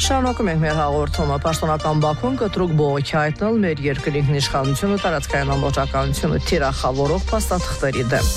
Շարունակում ենք մեր հաղորդումը։ Պաշտոնական Բաքուն կտրուկ բողոքի հայտնել մեր երկրի ինքնիշխանությունը, տարածքային ամբողջականությունը թիրախավորող փաստաթղթերի դեմ։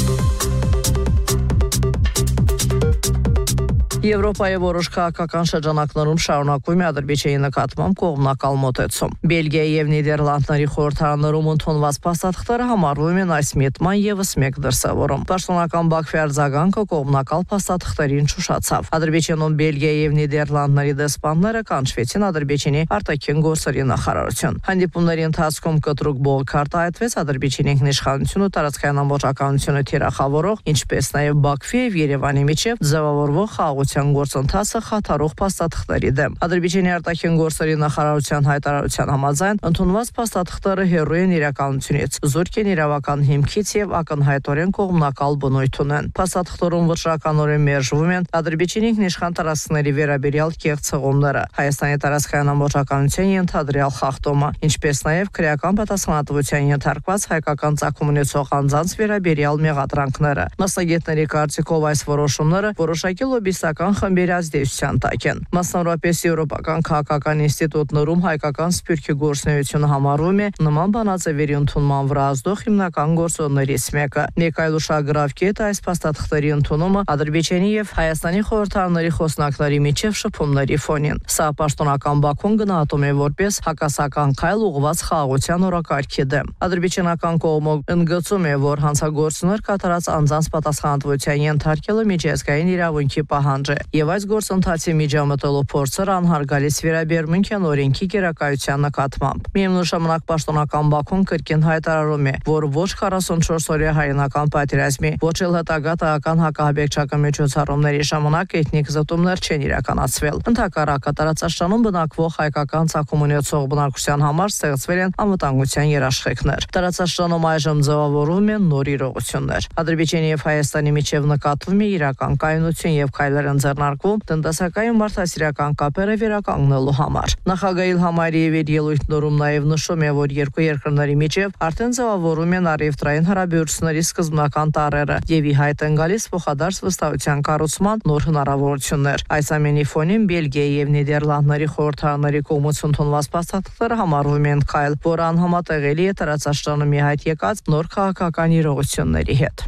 Եվրոպայի որոշ քաղաքական շրջանակներում շարունակվում է Ադրբեջանի նկատմամբ կողմնակալ մոտեցում։ Բելգիայի եւ Նիդերլանդների խորհրդարաններում ընդունված փաստաթղթերը համարվում են այս միտման եւս մեկ դրսևորում։ Պաշտոնական Բաքվի արձագանքը կողմնակալ փաստաթղթերին շուշացավ։ Ադրբեջանում Բելգիայի եւ Նիդերլանդների դեսպանները կանչվեցին Ադրբեջանի արտաքին գործերի նախարարություն։ Հանդիպումների ընթացքում կտրուկ բողոք արտահայտվեց Ադրբեջանի ինքնիշխանությունը, տարածքային ամբողջականությունը թիրախավորող, ինչպես նաեւ Բաքվի եւ Երևանի միջև ձևավորվող խաղաղության գործընթացը խաթարող փաստաթղթերի դեմ։ Ադրբեջանի արտաքին գործերի նախարարության հայտարարության համաձայն ընդունված փաստաթղթերը հեռու են իրականությունից, զուրկ են իրավական հիմքից եւ ակնհայտորեն կողմնակալ բնույթ ունեն։ Փաստաթղթերում վճռականորեն մերժվում են Ադրբեջանի ինքնիշխան տարածքների վերաբերյալ կեղծ հղումները, Հայաստանի տարածքային ամբողջականության ենթադրյալ խախտումը, ինչպես նաեւ քրեական պատասխանատվության ենթարկված հայկական ծագում ունեցող անձանց վերաբերյալ մեղադրանքները։ Մասնագետների կարծիքով այս որոշումները որոշակի լոբիստական խմբերի ազդեցության տակ են։ Մասնավորապես Եվրոպական քաղաքական ինստիտուտներում հայկական սփյուռքի գործունեությունը համարվում է նման բանաձևերի ընդունման վրա ազդող հիմնական գործոններից մեկը։ Մեկ այլ ուշագրավ կետ այս փաստաթղթերի ընդունումը Ադրբեջանի եւ Հայաստանի խորհրդարանների խոսնակների միջև շփումների ֆոնին։ Սա պաշտոնական Բաքուն գնահատում է որպես հակասական քայլ ուղղված խաղաղության օրակարգի դեմ։ Ադրբեջանական կողմը ընդգծում է, որ հանցագործներ կատարած անձանց պատասխանատվության ենթարկելը միջազգային իրավունքի պահանջ է, եւ այս գործընթացի միջամտելու փորձերը անհարգալից վերաբերմունք են օրենքի գերակայության նկատմամբ։ Միևնույն ժամանակ պաշտոնական Բաքուն կրկին հայտարարում է, որ ոչ 44-օրյա հայրենական պատերազմի, ոչ էլ հետագա տեղական հակահաբեկչական միջոցառումների ժամանակ էթնիկ զտումներ չեն իրականացվել։ Ընդհակառակը տարածաշրջանում բնակվող հայկական ծագում ունեցող բնակչության համար ստեղծվել են անվտանգության երաշխիքներ։ Տարածաշրջանում այժմ ձևավորվում են նոր իրողություններ։ Ադրբեջանի եւ Հայաստանի միջև նկատվում է իրական կայունություն եւ քայլեր են ձեռնարկվում տնտեսական մարդասիրական կապերը վերականգնելու համար։ Նախագահ Իլհամ Ալիևի ելույթներում նաեւ նշում է, որ երկու երկրների միջև արդեն ձևավորվում են առևտրային հարաբերությունների սկզբնական տարրերը եւ ի հայտ են գալիս փոխադարձ վստահության կառուցման նոր հնարավորություններ։ Այս ամենի ֆոնին Բելգիայի եւ Նիդերլանդների խորհրդարանների կողմից ընդունված փաստաթղթերը համարվում են քայլ, որը անհամատեղելի է տարածաշրջանում ի հայտ եկած նոր քաղաքական իրողությունների հետ։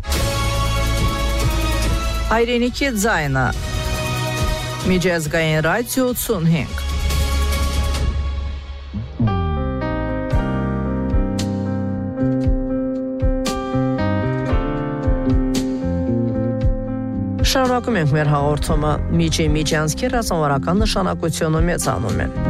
Հայրենիքի ձայնը Միջազգային ռադիո 85 Շարունակում ենք մեր հաղորդումը։ Միջանցքի ռազմավարական նշանակությունը մեծանում է։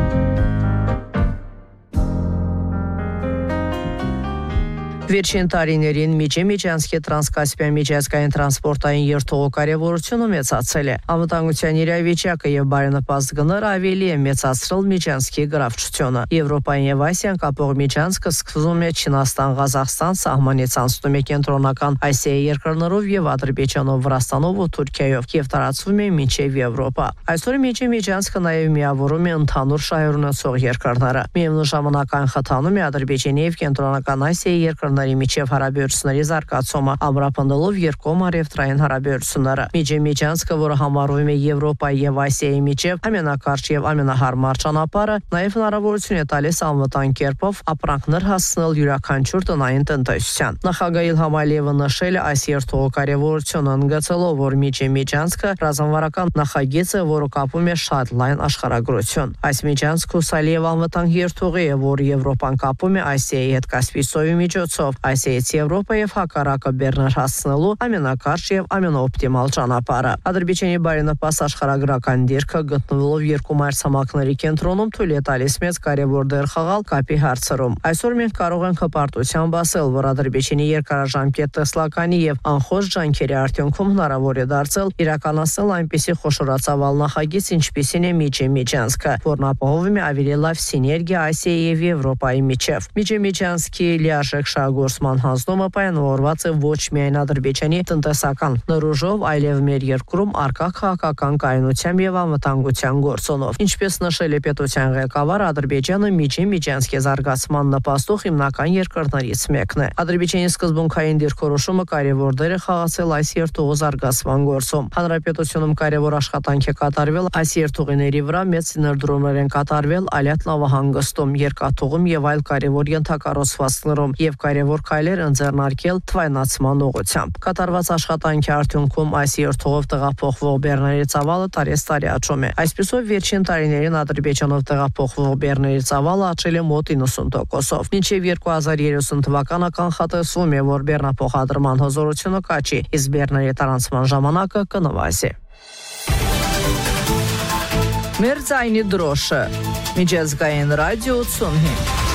Վերջին տարիներին Միջանցքի տրանսկասպիան միջազգային տրանսպորտային երթուղու կարևորությունը մեծացել է։ Անվտանգության իրավիճակը եւ բարենպաստ գները ավելի է մեծացրել Միջանցքի գրավչությունը։ Եվրոպային եւ Ասիան կապող Միջանցքը սկսվում է Չինաստան-Ղազախստան սահմանից անցնում է կենտրոնական Ասիայի երկրներով եւ Ադրբեջանով, Վրաստանով ու Թուրքիայով եւ տարածվում է մինչեւ Եվրոպա։ Այսօր Միջանցքը նաեւ միավորում է ընդհանուր շահեր ունեցող երկրները։ Միևնույն ժամանակ այն խթանում է Ադրբեջանի եւ կենտրոնական Ասիայի երկրների միջև հարաբերությունների զարգացումը, ամրապնդելով երկկողմ առևտրային հարաբերությունները։ Միջանցքը, որը համարվում է Եվրոպայի եւ Ասիայի միջև ամենակարճ եւ ամենահարմար ճանապարհը, նաեւ հնարավորություն է տալիս անվտանգ կերպով ապրանքներ հասցնել յուրաքանչյուր տնային տնտեսության։ Նախագահ Իլհամ Ալիևը նշել է այս երթուղու կարևորությունը, ընդգծելով, որ Միջանցքը ռազմավարական նախագիծ է, որը կապում է շատ լայն աշխարհագրություն։ Այս միջանցքը հուսալի եւ անվտանգ երթուղի է, որ Եվրոպան կապում է Ասիայի հետ Կասպիյսի միջոցով, Ասիայից Եվրոպա եւ հակառակը Բեռներ հասցնելու ամենակարճ եւ ամենաօպտիմալ ճանապարհը։ Ադրբեջանի բարենպաստ աշխարհագրական դիրքը գտնվելով երկու մայրցամաքների կենտրոնում թույլ է տալիս մեծ կարևոր դեր խաղալ կապի հարցերում։ Այսօր մենք կարող ենք հպարտությամբ ասել, որ Ադրբեջանի երկարաժամկետ տեսլականի եւ անխոս ջանքերի արդյունքում հնարավոր է դարձել իրականացնել այնպիսի խոշորացավալ նախագիծ, ինչպիսին է Միջանցքը, որն ապահովում է ավելի լավ սիներգիա Ասիայի եւ Եվրոպայի միջև։ Միջանցքի լիարժեք շահագործումը օգտագործման հանձնումը պայմանավորված է ոչ միայն Ադրբեջանի տնտեսական նրուժով, այլև մեր երկրում առկա քաղաքական կայունությամբ եւ անվտանգության գործոնով։ Ինչպես նշել է պետության ղեկավար, Ադրբեջանը միջի-միջանցքի զարգացման նպաստող հիմնական երկրներից մեկն է։ Ադրբեջանի սկզբունքային դիրքորոշումը կարևոր դեր է խաղացել այս երթուղու զարգացման գործում։ Հանրապետությունում կարևոր աշխատանք է կատարվել այս երթուղիների վրա, մեծ ներդրումներ են կատարվել Ալիատ նավահանգստում, երկաթուղում եւ այլ կարևոր ենթակառուցվածքներում եւ կարևոր քայլեր ընձեռնարկել թվայնացման ուղղությամբ։ Կատարված աշխատանքի արդյունքում այս երթուղով տեղափոխվող բեռների ծավալը տարեցտարի աճում է։ Այսպիսով վերջին տարիներին Ադրբեջանով տեղափոխվող բեռների ծավալը աճել է մոտ 90%-ով։ Մինչև 2030 թվականը կանխատեսվում է, որ բեռնափոխադրման հզորությունը կաճի, իսկ բեռների տարանցման ժամանակը կնվազի։ Մեր ձայնի դրոշը, միջազգային ռադիո 85